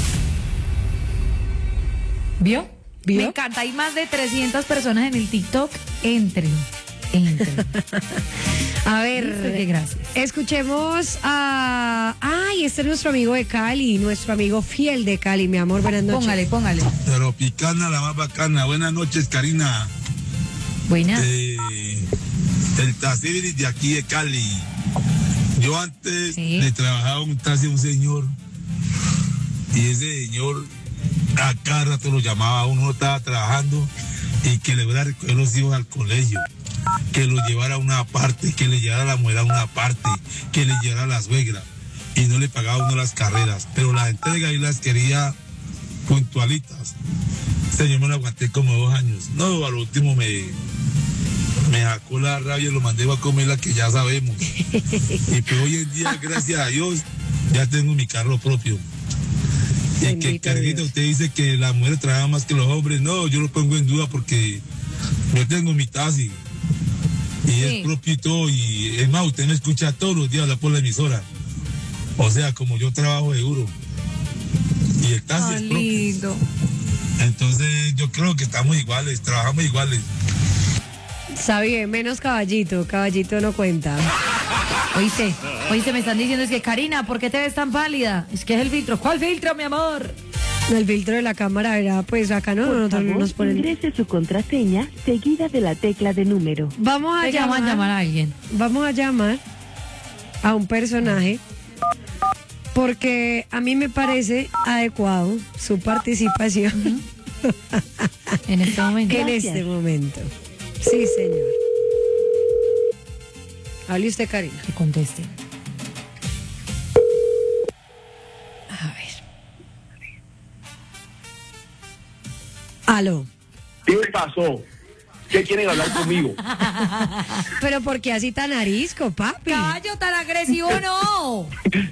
¿Vio? Me encanta, hay más de trescientas personas en el TikTok. Entren, entren. A ver, Listo, que gracias. escuchemos a... Ay, este es nuestro amigo de Cali, nuestro amigo fiel de Cali, mi amor, buenas noches. Póngale, póngale. Tropicana, la más bacana. Buenas noches, Karina. Buenas. Eh, el taxi de aquí de Cali. Yo antes le trabajaba un taxi a un señor y ese señor a cada rato lo llamaba, uno no estaba trabajando y que le fuera a recoger los hijos al colegio, que lo llevara a una parte, que le llevara a la mujer a una parte, que le llevara a la suegra y no le pagaba uno las carreras, pero las entregas y las quería puntualitas. Señor, me lo aguanté como dos años. No, al último me, me sacó la rabia y lo mandé a comer la que ya sabemos. Y pues hoy en día, gracias a Dios, ya tengo mi carro propio. Y que Carguita, usted dice que las mujeres trabajan más que los hombres. No, yo lo pongo en duda porque yo tengo mi taxi. Y Sí. es propio y todo. Y es más, usted me escucha todos los días hablar por la emisora. O sea, como yo trabajo seguro. Y el taxi es propio. Lindo. Entonces yo creo que estamos iguales, trabajamos iguales. Está bien, menos caballito, caballito no cuenta. Oíste, oíste, me están diciendo, es que Karina, ¿por qué te ves tan pálida? Es que es el filtro. ¿Cuál filtro, mi amor? El filtro de la cámara era, pues acá no, nosotros no nos ponen. Ingrese su contraseña seguida de la tecla de número. Vamos a Venga, llamar, vamos a llamar a alguien. Vamos a llamar a un personaje porque a mí me parece adecuado su participación en este momento. En Gracias. este momento. Sí, señor. Hable usted, Karina. Que conteste. A ver. Aló. ¿Qué pasó? ¿Qué quieren hablar conmigo? Pero ¿por qué así tan arisco, papi? Caballo, tan agresivo no.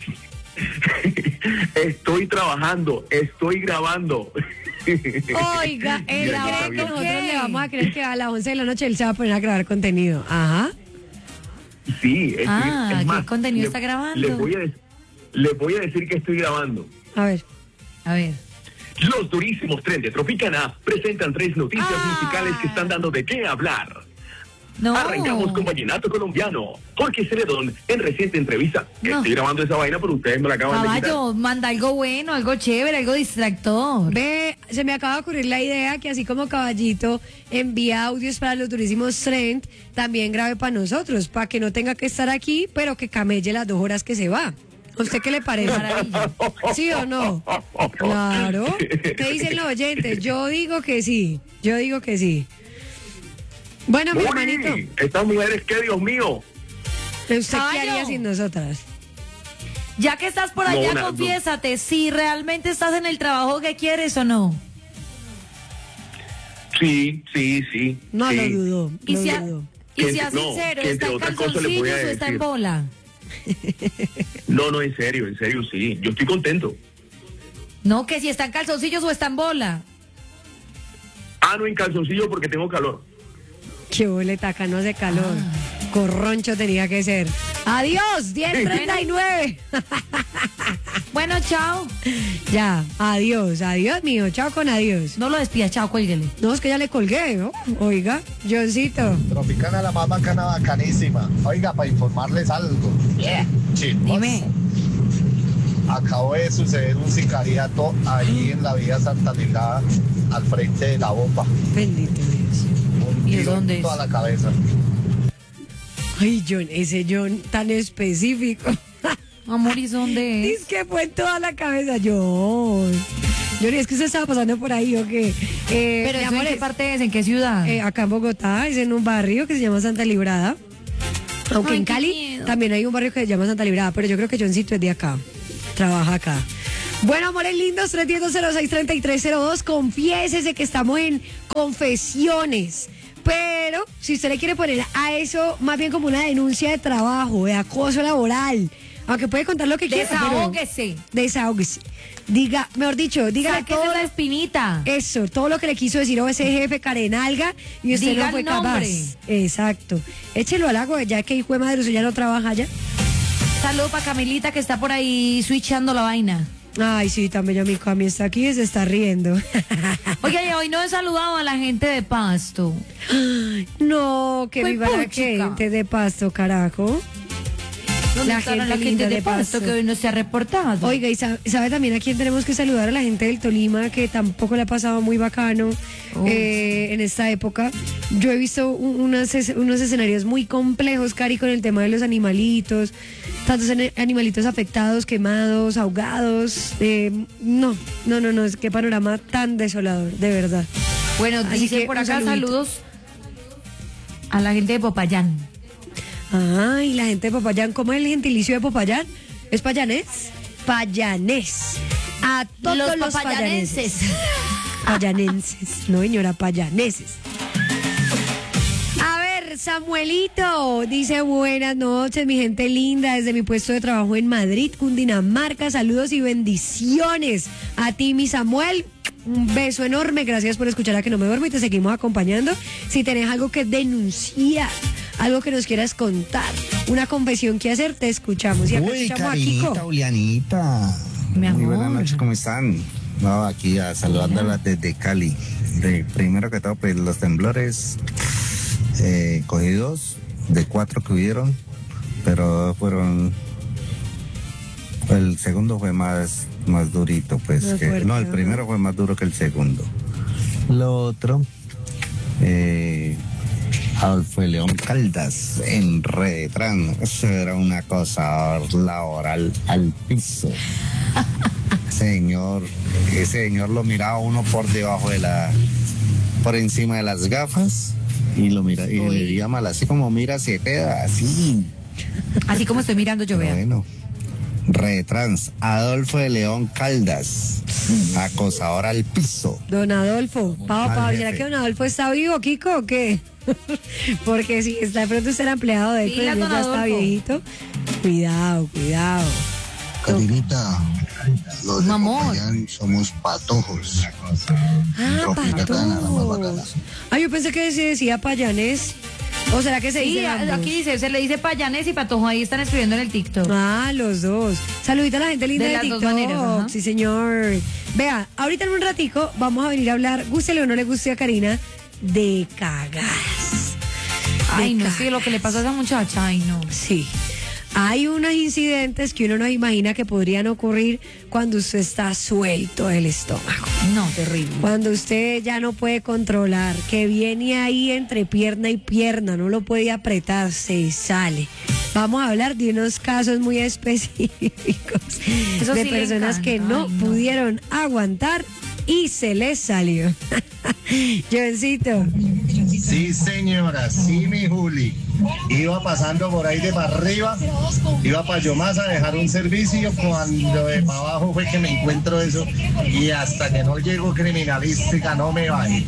Estoy trabajando, estoy grabando. Oiga, él Ya, ya cree que sabía. nosotros le vamos a creer que a las once de la noche él se va a poner a grabar contenido. Ajá. Sí, estoy, Ah, es ¿qué más, contenido le- está grabando? Les voy, a, de- les voy a decir que estoy grabando. A ver. A ver. Los durísimos Tren de Tropicana presentan tres noticias Ah. musicales que están dando de qué hablar. No. Arrancamos con vallenato colombiano. Jorge Celedón, en reciente entrevista, que No. estoy grabando esa vaina, pero ustedes me la acaban de quitar. Caballo, manda algo bueno, algo chévere, algo distractor. Ve, se me acaba de ocurrir la idea que así como Caballito envía audios para los durísimos Trend, también grabe para nosotros, para que no tenga que estar aquí, pero que camelle las dos horas que se va. ¿A usted qué le parece? Maravilla. ¿Sí o no? Claro. ¿Qué dicen los oyentes? Yo digo que sí. Yo digo que sí. Bueno, mi Uy, hermanito, estas mujeres, ¿qué, Dios mío? ¿usted qué Caballo. haría sin nosotras? Ya que estás por No, allá, na- no. confiésate si realmente estás en el trabajo que quieres o no. Sí, sí, sí. No sí. lo dudo. Y lo sea, dudo. y Que sea entre- no, sincero, que ¿está entre en otras cosas le voy a calzoncillos o está en decir. bola? No, no, en serio, en serio, sí. Yo estoy contento. No, que si está en calzoncillos o está en bola. Ah, no, en calzoncillo porque tengo calor. Qué boleta, acá no hace calor. Corroncho tenía que ser. Adiós, diez treinta y nueve. Bueno, chao. Ya, adiós, adiós mío, chao con adiós. No lo despidas, chao, cuélguele. No, es que ya le colgué, ¿no? Oiga, Johncito. Tropicana la más bacana, bacanísima. Oiga, para informarles algo. Dime. Acabó de suceder un sicariato ahí en la vía Santa Librada, al frente de la bomba. Bendito Dios. Un ¿Y tiro dónde en es? toda la cabeza. Ay, John, ese John tan específico. Amor, ¿y dónde es? Es que fue en toda la cabeza, John. John, es que usted estaba pasando por ahí, ¿o qué? Eh, Pero mi eso, amor, ¿en qué es- parte es? ¿En qué ciudad? eh, acá en Bogotá, es en un barrio que se llama Santa Librada. Aunque Ay, en qué Cali miedo. también hay un barrio que se llama Santa Librada, pero yo creo que Johncito es de acá. Trabaja acá. Bueno, amores lindos, tres uno cero, cero seis, tres tres cero dos. Confiésese que estamos en confesiones. Pero si usted le quiere poner a eso más bien como una denuncia de trabajo, de acoso laboral, aunque puede contar lo que quiera. pero- Desahógese. Desahógese. Diga, mejor dicho, dígale Sáquese todo la espinita. eso, todo lo que le quiso decir a ese jefe carenalga y usted Diga no fue el nombre. capaz. Exacto. Échelo al agua, ya que hijo de madre, usted ya no trabaja allá. Saludo para Camilita que está por ahí switchando la vaina. Ay, sí, también mi Cami está aquí y se está riendo. Oye, y hoy no he saludado a la gente de Pasto. No, que Fue viva la puchica. gente de Pasto, carajo. ¿Dónde La estará gente la gente linda de, de Pasto, Pasto. que hoy no se ha reportado? Oiga, y sabe, sabe también a quién tenemos que saludar, a la gente del Tolima, que tampoco le ha pasado muy bacano eh, en esta época. Yo he visto un- unas es- unos escenarios muy complejos, Cari, con el tema de los animalitos, tantos ane- animalitos afectados, quemados, ahogados. eh, no, no, no, no, es qué panorama tan desolador, de verdad. Bueno, Así dice que por un acá saludito. saludos a la gente de Popayán. Ay, la gente de Popayán, ¿cómo es el gentilicio de Popayán? ¿Es payanés? Payanés. A todos Los los, papayanenses. payanenses. Payanenses, no señora, payaneses. A ver, Samuelito dice buenas noches, mi gente linda, desde mi puesto de trabajo en Madrid, Cundinamarca. Saludos y bendiciones a ti, mi Samuel. Un beso enorme, gracias por escuchar a Que No Me Duermo y te seguimos acompañando. Si tenés algo que denunciar, algo que nos quieras contar, una confesión que hacer, te escuchamos. Y acá Uy, escuchamos a Karinita, Kiko. Julianita. Mi Muy amor. buenas noches, ¿cómo están? No, aquí a saludándolas desde Cali. De, primero que todo, pues los temblores eh, cogí dos, de cuatro que hubieron, pero fueron. El segundo fue más, más durito, pues. Más que- fuerte, no, el ajá. primero fue más duro que el segundo. Lo otro, eh, Adolfo de León Caldas en Retrán. Eso era una cosa laboral al piso. Señor, ese señor lo miraba uno por debajo de la, por encima de las gafas y lo mira y le veía mal, así como mira Cepeda, así. Así como estoy mirando yo, vea. Bueno, Retrans, Adolfo de León Caldas, acosador al piso. Don Adolfo, Pau, Al Pau, jefe. ¿será que don Adolfo está vivo, Kiko, o qué? Porque si está de pronto ser empleado de él, Pilas, pero don ya está Adolfo. viejito. Cuidado, cuidado. Carinita, los de Popayán somos patojos. Ah, Tropicana, la más bacana. patojos. Ah, yo pensé que se decía payanés. ¿O será que se Sí, dice ambos? aquí dice, se le dice payanés y patojo, ahí están escribiendo en el TikTok. Ah, los dos. Saludita a la gente linda De de, las dos TikTok. maneras, ajá. Sí, señor. Vea, ahorita en un ratico vamos a venir a hablar, gústele o no le guste a Karina, de cagas. Ay, De no, sí, lo que le pasó a esa muchacha, ay, no. Sí. Hay unos incidentes que uno no imagina que podrían ocurrir cuando usted está suelto del estómago. No, terrible. Cuando usted ya no puede controlar, que viene ahí entre pierna y pierna, no lo puede apretar, se sale. Vamos a hablar de unos casos muy específicos Eso de sí le personas que encanta, no, ay, no. pudieron aguantar y se les salió. Johncito. Sí, señora, sí, mi Juli. Iba pasando por ahí de para arriba, iba para Yomasa a dejar un servicio, cuando de para abajo fue que me encuentro eso, y hasta que no llego criminalística no me bajé.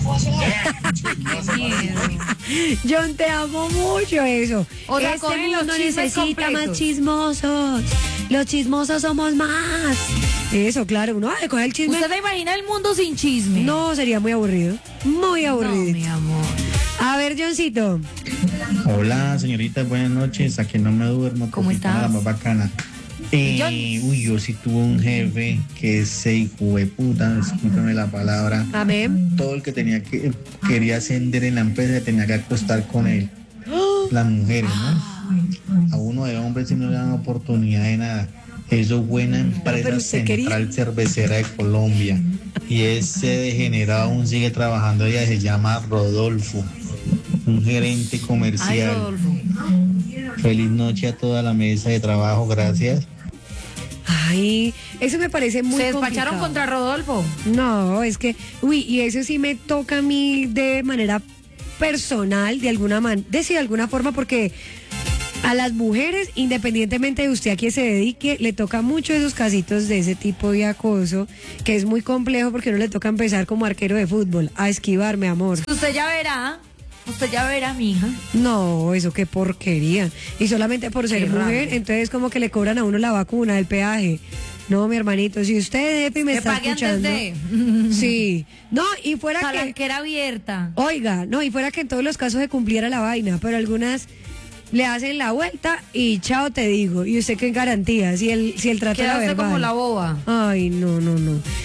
John, te amo mucho eso. O sea, este cogen los mundo chismes necesita completos. más chismosos. Los chismosos somos más. Eso, claro, uno va a coger el chisme. ¿Usted se imagina el mundo sin chisme? No, sería muy aburrido. Muy aburrido. No, mi amor. A ver, Johncito. Hola, señorita, buenas noches. A que no me duermo. ¿Cómo Tropicana, estás? la más bacana. Eh, uy, yo sí tuve un jefe que se hijo de puta, discúlpeme la palabra. Amén. Todo el que tenía que quería ascender en la empresa tenía que acostar con él. Las mujeres, ¿no? A uno de hombres si no le dan oportunidad de nada. Eso es buena empresa Central Cervecera de Colombia. Y ese degenerado aún sigue trabajando allá, se llama Rodolfo, un gerente comercial. Ay, Rodolfo. Feliz noche a toda la mesa de trabajo, gracias. Ay, eso me parece muy ¿Se despacharon complicado. contra Rodolfo? No, es que, uy, y eso sí me toca a mí de manera personal, de alguna man, de, sí, de alguna forma, porque a las mujeres, independientemente de usted a qué se dedique, le toca mucho esos casitos de ese tipo de acoso, que es muy complejo porque no le toca empezar como arquero de fútbol, a esquivar, mi amor. Usted ya verá, usted ya verá, mi hija. No, eso qué porquería. Y solamente por ser Qué mujer, rabia. entonces como que le cobran a uno la vacuna, el peaje. No, mi hermanito, si usted, Epi, me Que está pague antes escuchando. de. Sí. No, y fuera que... Palanquera abierta. Oiga, no, y fuera que en todos los casos se cumpliera la vaina, pero algunas le hacen la vuelta y chao te digo. Y usted qué garantía, si el, si el trato era Queda usted verbal. como la boba. Ay, no, no, no.